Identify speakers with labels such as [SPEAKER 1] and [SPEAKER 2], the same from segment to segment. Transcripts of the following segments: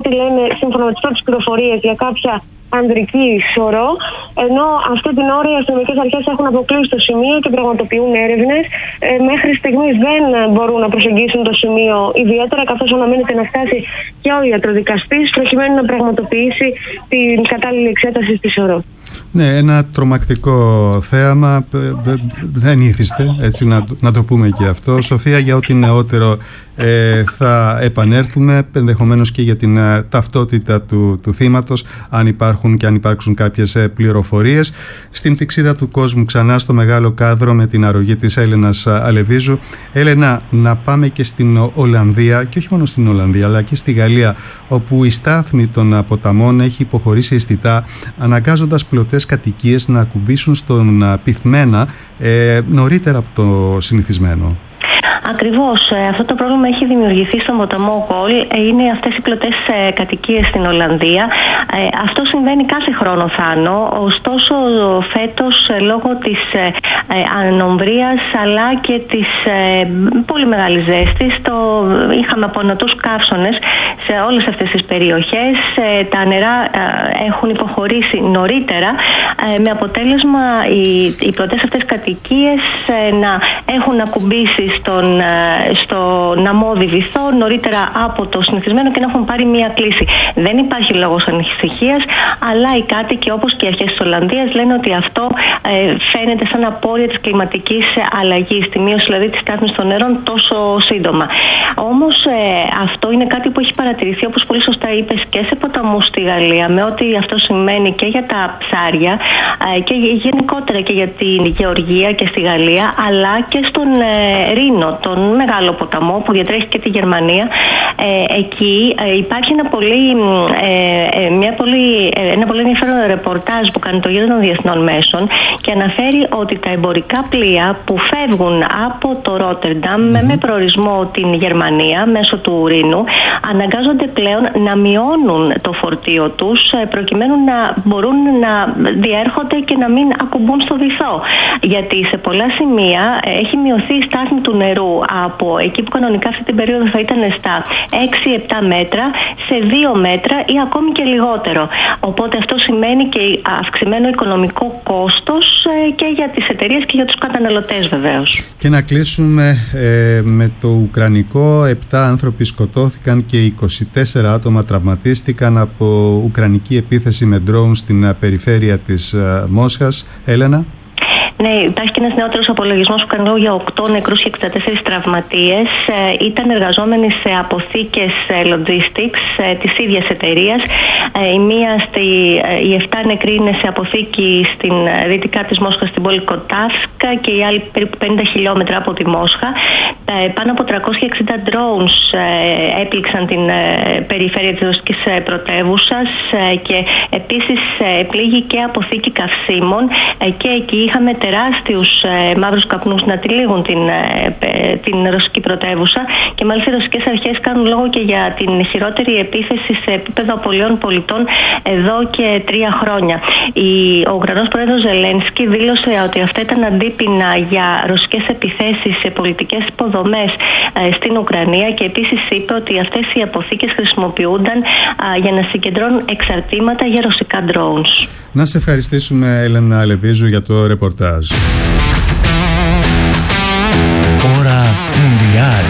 [SPEAKER 1] ό,τι λένε σύμφωνα με τις πρώτες πληροφορίες για κάποια ανδρική σωρό, ενώ αυτή την ώρα οι αστυνομικές αρχές έχουν αποκλείσει το σημείο και πραγματοποιούν έρευνες. Μέχρι στιγμής δεν μπορούν να προσεγγίσουν το σημείο ιδιαίτερα, καθώς αναμένεται να φτάσει και ο ιατροδικαστής προκειμένου να πραγματοποιήσει την κατάλληλη εξέταση στη σωρό.
[SPEAKER 2] Ναι, ένα τρομακτικό θέαμα, δεν ήθιστε, έτσι να το πούμε και αυτό. Σοφία, για ό,τι νεότερο θα επανέλθουμε, ενδεχομένως και για την ταυτότητα του θύματος, αν υπάρχουν και αν υπάρξουν κάποιες πληροφορίες. Στην πηξίδα του κόσμου, ξανά στο Μεγάλο Κάδρο, με την αρρωγή της Έλενας Αλεβίζου. Έλενα, να πάμε και στην Ολλανδία, και όχι μόνο στην Ολλανδία, αλλά και στη Γαλλία, όπου η στάθμη των ποταμών έχει υποχωρήσει αισθητά, αναγκάζοντας πλωτές κατοικίες να ακουμπήσουν στον πυθμένα νωρίτερα από το συνηθισμένο.
[SPEAKER 3] Ακριβώς. Αυτό το πρόβλημα έχει δημιουργηθεί στον ποταμό Γολ. Είναι αυτές οι πλωτές κατοικίες στην Ολλανδία. Αυτό συμβαίνει κάθε χρόνο, Θάνο. Ωστόσο, φέτος, λόγω της ανομβρίας αλλά και της πολύ μεγάλης ζέστης, είχαμε απονοτούς καύσωνες σε όλες αυτές τις περιοχές. Τα νερά έχουν υποχωρήσει νωρίτερα, με αποτέλεσμα οι πλωτές αυτές κατοικίες να έχουν ακουμπήσει στον αμμώδη βυθό νωρίτερα από το συνηθισμένο και να έχουν πάρει μία κλίση. Δεν υπάρχει λόγος ανησυχίας, αλλά οι κάτοικοι, όπως και οι αρχές της Ολλανδίας, λένε ότι αυτό φαίνεται σαν απόρρια της κλιματικής αλλαγής, τη μείωση δηλαδή της στάθμης των νερών τόσο σύντομα. Όμως αυτό είναι κάτι που έχει παρατηρηθεί, όπως πολύ σωστά είπες, και σε ποταμούς στη Γαλλία, με ό,τι αυτό σημαίνει και για τα ψάρια και γενικότερα και για την γεωργία και στη Γαλλία, αλλά και στον Ρήνο, τον μεγάλο ποταμό που διατρέχει και τη Γερμανία. Εκεί υπάρχει ένα πολύ ενδιαφέρον ρεπορτάζ που κάνει το γύρο των διεθνών μέσων και αναφέρει ότι τα εμπορικά πλοία που φεύγουν από το Ρότερνταμ με προορισμό την Γερμανία μέσω του Ρήνου αναγκάζονται πλέον να μειώνουν το φορτίο τους προκειμένου να μπορούν να διέρχονται και να μην ακουμπούν στο βυθό. Γιατί σε πολλά σημεία έχει μειωθεί η στάθμη του νερού από εκεί που κανονικά αυτή την περίοδο θα ήταν στα 6-7 μέτρα σε 2 μέτρα ή ακόμη και λιγότερο. Οπότε αυτό σημαίνει και αυξημένο οικονομικό κόστος και για τις εταιρείες και για τους καταναλωτές βεβαίως. Και
[SPEAKER 2] να κλείσουμε με το ουκρανικό. 7 άνθρωποι σκοτώθηκαν και 24 άτομα τραυματίστηκαν από ουκρανική επίθεση με ντρόουν στην περιφέρεια της Μόσχας. Έλενα.
[SPEAKER 3] Ναι, υπάρχει και ένας νεότερος απολογισμός που κάνει λόγο για 8 νεκρούς και 64 τραυματίες. Ήταν εργαζόμενοι σε αποθήκες logistics της ίδιας εταιρείας. Οι 7 νεκροί είναι σε αποθήκη στην δυτικά της Μόσχας, στην πόλη Κοτάφσκα, και οι άλλοι περίπου 50 χιλιόμετρα από τη Μόσχα. Πάνω από 360 drones έπληξαν την περιφέρεια της ρωσικής πρωτεύουσας και επίσης πλήγει και αποθήκη καυσίμων και εκεί είχαμε τεράστιους μαύρους καπνούς να τυλίγουν την ρωσική πρωτεύουσα και μάλιστα οι ρωσικές αρχές κάνουν λόγο και για την χειρότερη επίθεση σε επίπεδο απολειών πολιτών εδώ και 3 χρόνια. Ο Ουκρανός πρόεδρος Ζελένσκι δήλωσε ότι αυτά ήταν αντίπεινα για ρωσικές επιθέσεις σε πολιτικές υποδομές στην Ουκρανία και επίσης είπε ότι αυτές οι αποθήκες χρησιμοποιούνταν για να συγκεντρώνουν εξαρτήματα για ρωσικά drones.
[SPEAKER 2] Να σε ευχαριστήσουμε, Έλενα Αλεβίζου, για το ρεπορτάζ. Ώρα Μουντιάλ.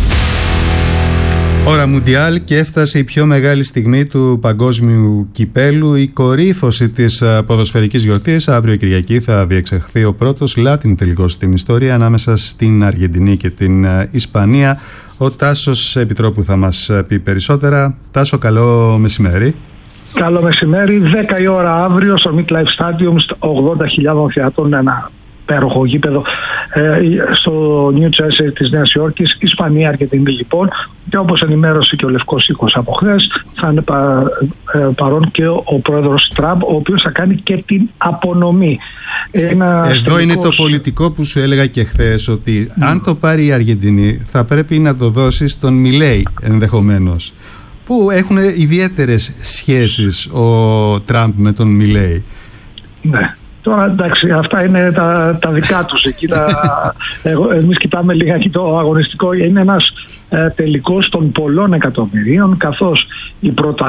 [SPEAKER 2] Ώρα Μουντιάλ και έφτασε η πιο μεγάλη στιγμή του παγκόσμιου κυπέλου, η κορύφωση της ποδοσφαιρικής γιορτής. Αύριο Κυριακή θα διεξαχθεί ο πρώτος Latin τελικός στην ιστορία ανάμεσα στην Αργεντινή και την Ισπανία. Ο Τάσος Επιτρόπου θα μας πει περισσότερα. Τάσο, καλό μεσημέρι.
[SPEAKER 4] Καλό μεσημέρι, 10 η ώρα αύριο στο MetLife Stadium, 80.000 θεατών, ένα υπέροχο γήπεδο στο New Jersey της Νέας Υόρκης, Ισπανία, Αργεντινή λοιπόν, και όπως ενημέρωσε και ο Λευκός Οίκος από χθες, θα είναι παρόν και ο πρόεδρος Τραμπ, ο οποίος θα κάνει και την απονομή.
[SPEAKER 2] Εδώ είναι το πολιτικό που σου έλεγα και χθες, ότι αν το πάρει η Αργεντινή θα πρέπει να το δώσει στον Μιλέι ενδεχομένως, που έχουν ιδιαίτερες σχέσεις ο Τραμπ με τον Μιλέι.
[SPEAKER 4] Ναι. Τώρα εντάξει, αυτά είναι τα δικά τους. Εμείς κοιτάμε λιγάκι το αγωνιστικό. Είναι ένας τελικός των πολλών εκατομμυρίων, καθώς οι